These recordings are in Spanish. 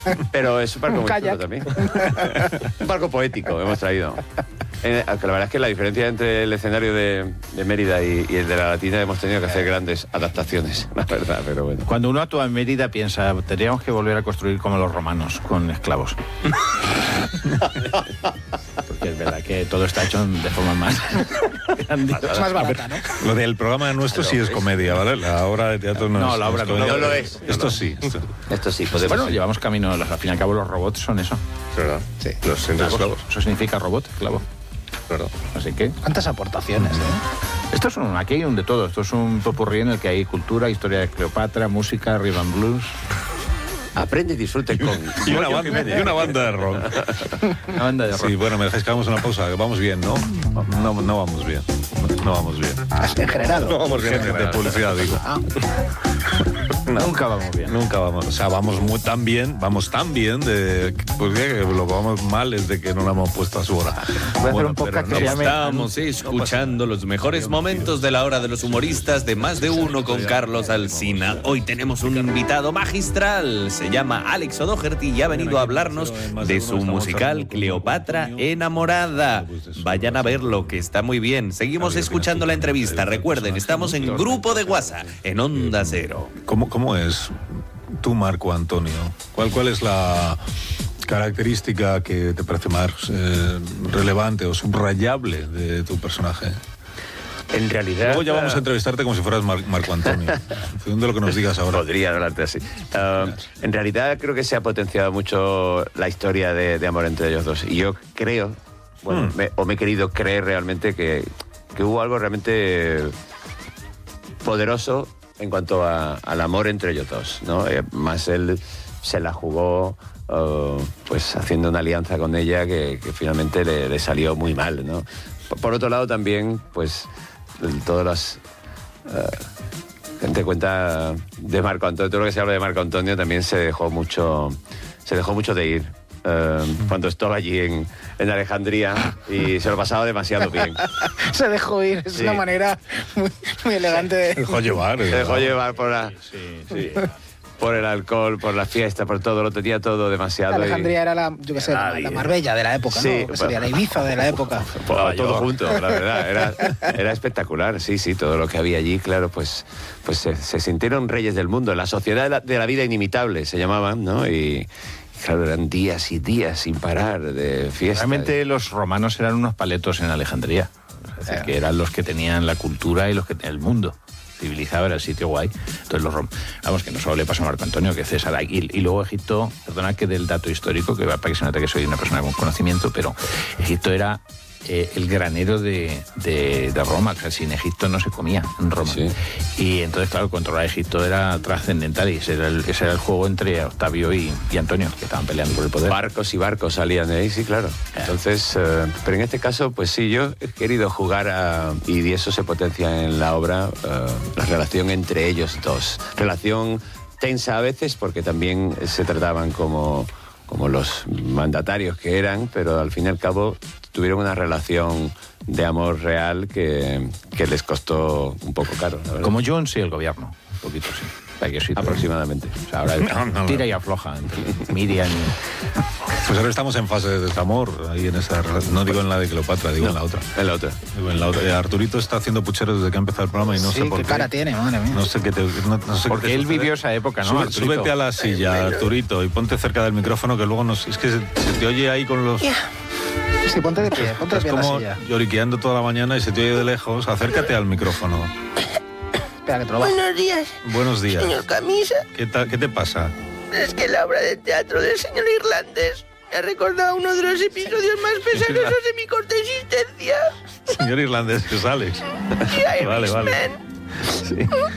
Pero es un barco Un muy kayak. chulo también. Un barco poético hemos traído. La verdad es que la diferencia entre el escenario de Mérida y el de la Latina hemos tenido que hacer grandes adaptaciones, la verdad, pero bueno. Cuando uno actúa en Mérida piensa, tendríamos que volver a construir como los romanos, con esclavos. Porque es verdad que todo está hecho de forma más grandiosa. Es más barata, ¿no? Lo del programa nuestro sí es comedia, ¿vale? La obra de teatro no, No, es. la obra no. comedia. No lo es. Esto sí. Esto sí, Pues bueno, llevamos camino, al fin y al cabo los robots son eso. ¿Verdad? Sí. Los centros esclavos. Eso significa robot, esclavo. ¿Verdad? Así que ¿Cuántas aportaciones, eh? esto es aquí hay un de todo. Esto es un popurrí en el que hay cultura, historia de Cleopatra, música, rhythm and blues. Aprende y disfrute con... Y una banda de rock. Una banda de rock. Sí, bueno, me dejáis que hagamos una pausa. Vamos bien, ¿no? No vamos bien. No vamos bien. En general. No vamos bien. De publicidad, digo. Nunca vamos bien. Nunca vamos. O sea, vamos tan bien, de... Pues que lo que vamos mal es de que no la hemos puesto a su hora. Voy a hacer un pero podcast que se llame... Estamos escuchando los mejores momentos de la hora de los humoristas de Más de Uno con Carlos Alsina. Hoy tenemos un invitado magistral. Se llama Alex O'Doherty y ha venido a hablarnos de su musical Cleopatra enamorada. Vayan a verlo, que está muy bien. Seguimos escuchando la entrevista. Recuerden, estamos en grupo de WhatsApp, en Onda Cero. ¿Cómo es tú, Marco Antonio? ¿Cuál es la característica que te parece más relevante o subrayable de tu personaje? En realidad... Luego ya vamos a entrevistarte como si fueras Marco Antonio. De lo que nos digas ahora. Podría hablarte así. En realidad creo que se ha potenciado mucho la historia de amor entre ellos dos. Y yo creo, me he querido creer realmente que hubo algo realmente poderoso en cuanto al amor entre ellos dos, ¿no? Más él se la jugó pues haciendo una alianza con ella que finalmente le salió muy mal, ¿no? Por otro lado también, pues todas las... gente cuenta de Marco Antonio, todo lo que se habla de Marco Antonio también se dejó mucho de ir cuando estaba allí en Alejandría y se lo pasaba demasiado bien. Se dejó ir, es una manera muy elegante de... Se dejó llevar. Se dejó llevar por por el alcohol, por la fiesta, por todo, lo tenía todo demasiado. Alejandría era la Marbella de la época, Sí, ¿no? Que sería la Ibiza de la época. Todo junto, la verdad, era espectacular, sí, todo lo que había allí, claro, pues se sintieron reyes del mundo, la sociedad de la vida inimitable se llamaban, ¿no? Y claro, eran días y días sin parar de fiesta. Realmente los romanos eran unos paletos en Alejandría. Es decir, que eran los que tenían la cultura y los que tenían el mundo. Civilizado, era el sitio guay. Entonces vamos, que no solo le pasó a Marco Antonio, que César y luego Egipto, perdona que del dato histórico, que para que se note que soy una persona con conocimiento, pero Egipto era el granero de Roma. O sea, sin Egipto no se comía en Roma. Sí. Y entonces, claro, controlar Egipto era trascendental y ese era el juego entre Octavio y Antonio, que estaban peleando por el poder. Barcos y barcos salían de ahí, sí, claro. Entonces, pero en este caso, pues sí, yo he querido jugar y eso se potencia en la obra, la relación entre ellos dos. Relación tensa a veces, porque también se trataban como los mandatarios que eran, pero al fin y al cabo tuvieron una relación de amor real que les costó un poco caro, la verdad. Como Jones y el gobierno, un poquito sí. Aproximadamente. O sea, ahora tira y afloja entre Miriam y... Pues ahora estamos en fase de desamor, ahí en esa relación. No digo en la de Cleopatra, digo en la otra. En la otra. Digo en la otra. Arturito está haciendo puchero desde que ha empezado el programa y no sé por qué qué. cara tiene, madre mía. No sé qué te... No sé Porque qué te él sucede. vivió esa época, ¿no? Súbete a la silla, Arturito, y ponte cerca del micrófono que luego es que se te oye ahí con los... Sí, ponte de pie en la como silla. lloriqueando toda la mañana y se te oye de lejos. Acércate al micrófono. Espera, que te lo bajo. Buenos días, Buenos días. señor Camisa. ¿Qué te pasa? Es que la obra de teatro del señor irlandés me ha recordado uno de los episodios más pesarosos de mi corta existencia. Señor irlandés, que es Alex. Vale. Sí.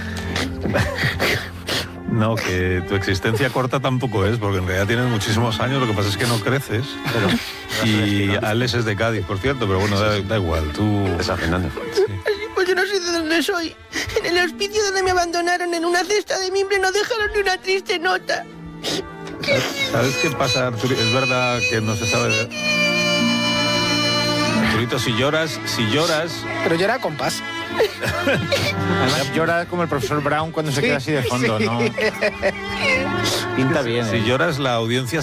No, que tu existencia corta tampoco es, porque en realidad tienes muchísimos años, lo que pasa es que no creces. Y Alex es de Cádiz, por cierto, pero bueno, da igual, tú... Está Fernando. Sí. Pues yo no sé de dónde soy. En el hospicio donde me abandonaron en una cesta de mimbre no dejaron ni una triste nota. ¿Sabes qué pasa, Arturito? Es verdad que no se sabe... Arturito, si lloras... Pero llora con paz. Además llora como el profesor Brown cuando se queda así de fondo, sí. ¿no? Pinta bien. Si lloras, la audiencia